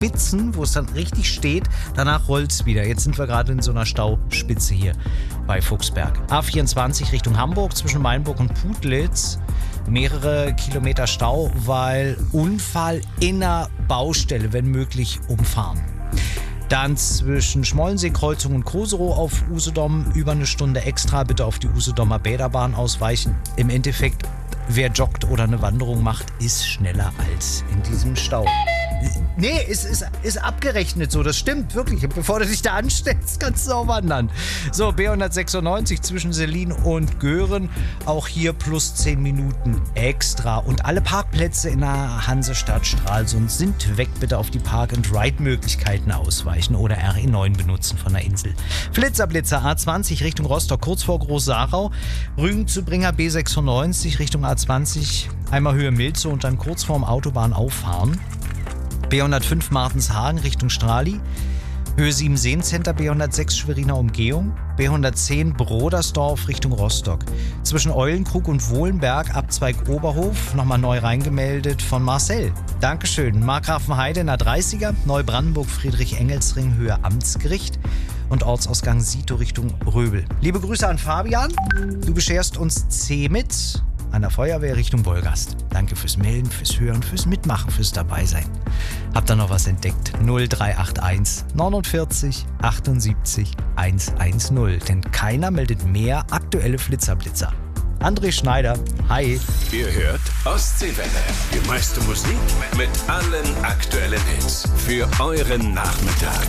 Spitzen, wo es dann richtig steht. Danach rollt es wieder. Jetzt sind wir gerade in so einer Stauspitze hier bei Fuchsberg. A24 Richtung Hamburg zwischen Mainburg und Putlitz. Mehrere Kilometer Stau, weil Unfall in der Baustelle, wenn möglich, umfahren. Dann zwischen Schmollensee-Kreuzung und Koserow auf Usedom über eine Stunde extra. Bitte auf die Usedomer Bäderbahn ausweichen. Im Endeffekt, wer joggt oder eine Wanderung macht, ist schneller als in diesem Stau. Nee, es ist abgerechnet so, das stimmt wirklich. Bevor du dich da anstellst, kannst du auch wandern. So, B196 zwischen Selin und Göhren. Auch hier plus 10 Minuten extra. Und alle Parkplätze in der Hansestadt Stralsund sind weg. Bitte auf die Park-and-Ride-Möglichkeiten ausweichen oder RE9 benutzen von der Insel. Blitzerblitzer A20 Richtung Rostock, kurz vor Groß-Sarau. Rügen-Zübringer B96 Richtung A20, einmal Höhe Milze und dann kurz vorm Autobahnaufahren. B105 Martenshagen Richtung Strali, Höhe 7 Seencenter, B106 Schweriner Umgehung, B110 Brodersdorf Richtung Rostock. Zwischen Eulenkrug und Wohlenberg, Abzweig Oberhof, nochmal neu reingemeldet von Marcel. Dankeschön. Markgrafenheide in der 30er, Neubrandenburg Friedrich-Engelsring, Höhe Amtsgericht und Ortsausgang Sito Richtung Röbel. Liebe Grüße an Fabian, du bescherst uns C mit an der Feuerwehr Richtung Wolgast. Danke fürs Melden, fürs Hören, fürs Mitmachen, fürs Dabeisein. Habt ihr noch was entdeckt? 0381 49 78 110. Denn keiner meldet mehr aktuelle Flitzerblitzer. André Schneider, hi. Ihr hört Ostseewelle. Die meiste Musik mit allen aktuellen Hits. Für euren Nachmittag.